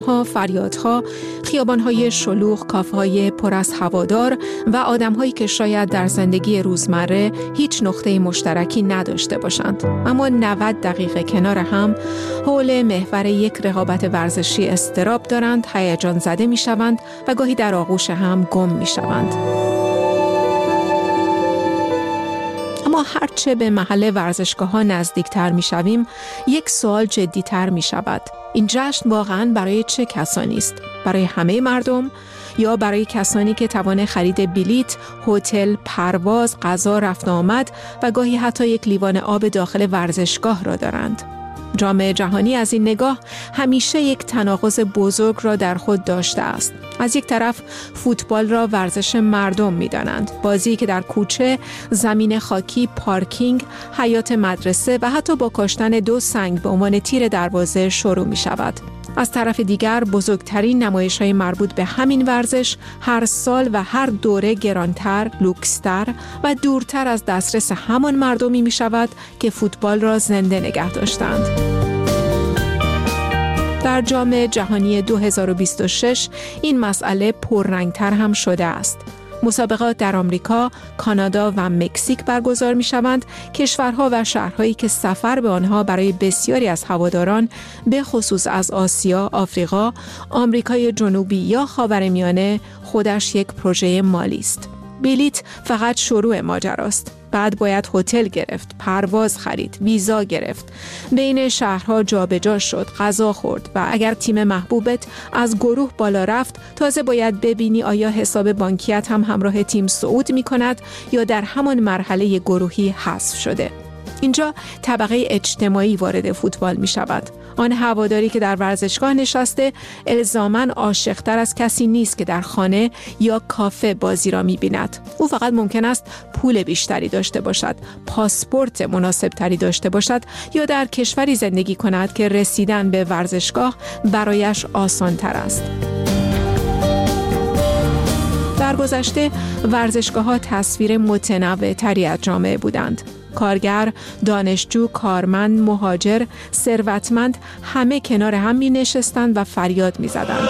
فریادها، خیابان‌های شلوغ، کافه‌های پر از هوادار و آدم‌هایی که شاید در زندگی روزمره هیچ نقطه مشترکی نداشته باشند، اما 90 دقیقه کنار هم حول محور یک رقابت ورزشی اضطراب دارند، هیجان زده می‌شوند و گاهی در آغوش هم گم می‌شوند. اما هرچه به محل ورزشگاه‌ها نزدیکتر می‌شویم، یک سوال جدی‌تر می‌شود. این جشن واقعاً برای چه کسانی است؟ برای همه مردم یا برای کسانی که توان خرید بلیت، هتل، پرواز، غذا، رفت آمد و گاهی حتی یک لیوان آب داخل ورزشگاه را دارند؟ جام جهانی از این نگاه همیشه یک تناقض بزرگ را در خود داشته است. از یک طرف فوتبال را ورزش مردم می‌دانند، بازی که در کوچه، زمین خاکی، پارکینگ، حیاط مدرسه و حتی با کاشتن 2 سنگ به عنوان تیر دروازه شروع می‌شود. از طرف دیگر بزرگترین نمایش‌های مربوط به همین ورزش هر سال و هر دوره گرانتر، لوکستر و دورتر از دسترس همان مردمی می‌شود که فوتبال را زنده نگه داشتند. در جام جهانی 2026 این مسئله پررنگتر هم شده است. مسابقات در آمریکا، کانادا و مکزیک برگزار می‌شوند، کشورها و شهرهایی که سفر به آنها برای بسیاری از هواداران به خصوص از آسیا، آفریقا، آمریکای جنوبی یا خاورمیانه خودش یک پروژه مالی است. بلیت فقط شروع ماجراست. بعد باید هتل گرفت، پرواز خرید، ویزا گرفت، بین شهرها جابجا شد، غذا خورد و اگر تیم محبوبت از گروه بالا رفت، تازه باید ببینی آیا حساب بانکیت هم همراه تیم صعود می کند یا در همان مرحله گروهی حذف شده. اینجا طبقه اجتماعی وارد فوتبال می شود. آن هواداری که در ورزشگاه نشسته الزاماً عاشق‌تر از کسی نیست که در خانه یا کافه بازی را می‌بیند. او فقط ممکن است پول بیشتری داشته باشد، پاسپورت مناسب‌تری داشته باشد یا در کشوری زندگی کند که رسیدن به ورزشگاه برایش آسان‌تر است. در گذشته ورزشگاه‌ها تصویر متنوع‌تری از جامعه بودند. کارگر، دانشجو، کارمند، مهاجر، ثروتمند همه کنار هم می نشستند و فریاد می زدند.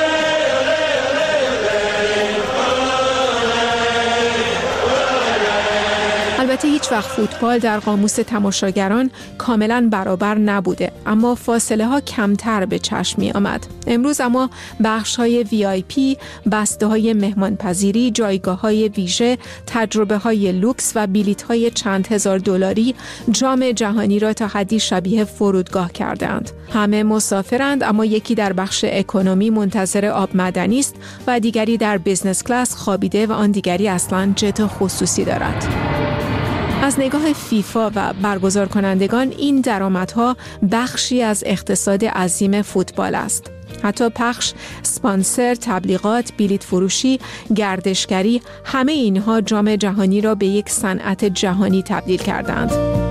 البته هیچ وقت فوتبال در قاموس تماشاگران کاملا برابر نبوده، اما فاصله ها کمتر به چشم می آمد. امروز اما بخش های VIP، بسته های مهمانپذیری، جایگاه های ویژه، تجربه های لوکس و بلیط های چند هزار دلاری جام جهانی را تا حدی شبیه فرودگاه کردند. همه مسافرند، اما یکی در بخش اکونومی منتظر آب معدنی است و دیگری در بیزنس کلاس خوابیده و آن دیگری اصلاً جت خصوصی دارد. از نگاه فیفا و برگزار کنندگان این درآمدها بخشی از اقتصاد عظیم فوتبال است. حتی پخش، اسپانسر، تبلیغات، بلیط فروشی، گردشگری، همه اینها جام جهانی را به یک صنعت جهانی تبدیل کردند.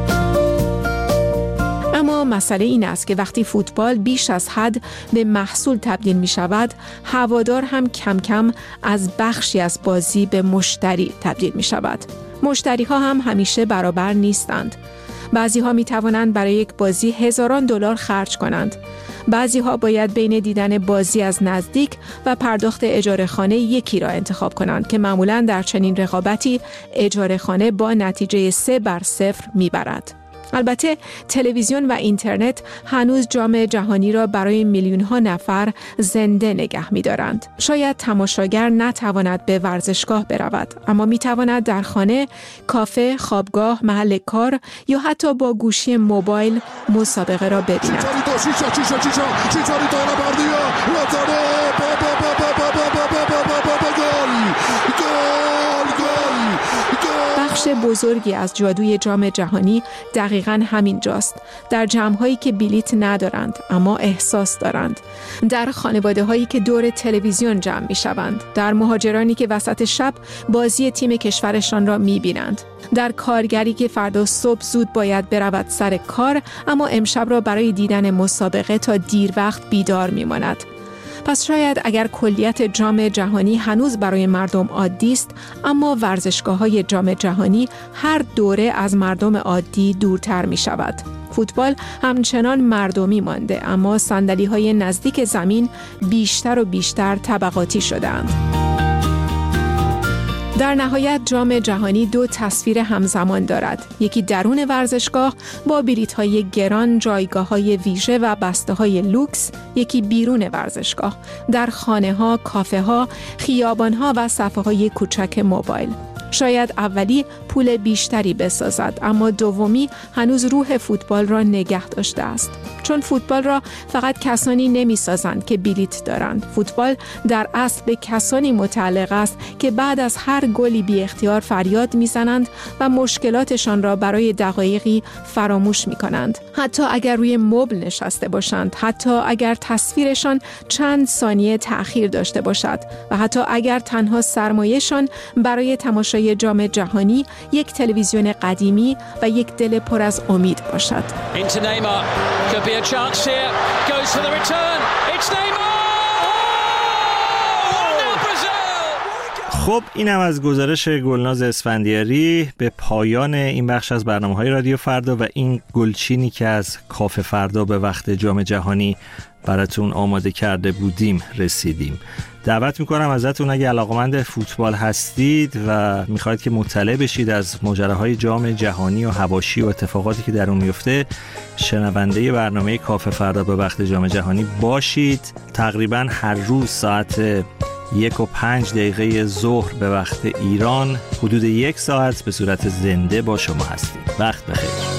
اما مسئله این است که وقتی فوتبال بیش از حد به محصول تبدیل می شود، هوادار هم کم کم از بخشی از بازی به مشتری تبدیل می شود. مشتری ها هم همیشه برابر نیستند. بعضی ها می توانند برای یک بازی هزاران دلار خرج کنند. بعضی ها باید بین دیدن بازی از نزدیک و پرداخت اجاره خانه یکی را انتخاب کنند که معمولاً در چنین رقابتی اجاره خانه با نتیجه 3-0 می برد. البته تلویزیون و اینترنت هنوز جام جهانی را برای میلیون ها نفر زنده نگه می دارند. شاید تماشاگر نتواند به ورزشگاه برود، اما می تواند در خانه، کافه، خوابگاه، محل کار یا حتی با گوشی موبایل مسابقه را ببیند. بخش بزرگی از جادوی جام جهانی دقیقاً همین جاست. در جمع‌هایی که بلیت ندارند اما احساس دارند. در خانواده‌هایی که دور تلویزیون جمع می‌شوند. در مهاجرانی که وسط شب بازی تیم کشورشان را می‌بینند. در کارگری که فردا صبح زود باید برود سر کار اما امشب را برای دیدن مسابقه تا دیر وقت بیدار می‌ماند. پس شاید اگر کلیت جام جهانی هنوز برای مردم عادی است، اما ورزشگاه‌های جام جهانی هر دوره از مردم عادی دورتر می شود. فوتبال همچنان مردمی مانده، اما صندلی‌های نزدیک زمین بیشتر و بیشتر طبقاتی شدند. در نهایت جام جهانی 2 تصویر همزمان دارد. یکی درون ورزشگاه با بلیط‌های گران، جایگاه‌های ویژه و بسته‌های لوکس، یکی بیرون ورزشگاه، در خانه‌ها، کافه‌ها، خیابان‌ها و صفحه‌های کوچک موبایل. شاید اولی پول بیشتری بسازد، اما دومی هنوز روح فوتبال را نگه داشته است. چون فوتبال را فقط کسانی نمی‌سازند که بلیط دارند. فوتبال در اصل به کسانی متعلق است که بعد از هر گلی بی اختیار فریاد می‌زنند و مشکلاتشان را برای دقایقی فراموش می‌کنند. حتی اگر روی مبل نشسته باشند، حتی اگر تصویرشان چند ثانیه تأخیر داشته باشد و حتی اگر تنها سرمایه‌شان برای تماشای جام جهانی یک تلویزیون قدیمی و یک دل پر از امید باشد. خب اینم از گزارش گلناز اسفندیاری. به پایان این بخش از برنامه‌های رادیو فردا و این گلچینی که از کافه فردا به وقت جام جهانی براتون آماده کرده بودیم رسیدیم. دعوت میکنم ازتون اگه علاقمند فوتبال هستید و میخواید که مطلع بشید از ماجراهای جام جهانی و حواشی و اتفاقاتی که در اون میفته، شنونده برنامه کافه فردا به وقت جام جهانی باشید. تقریبا هر روز ساعت 1:05 ظهر به وقت ایران حدود 1 ساعت به صورت زنده با شما هستیم. وقت بخیر.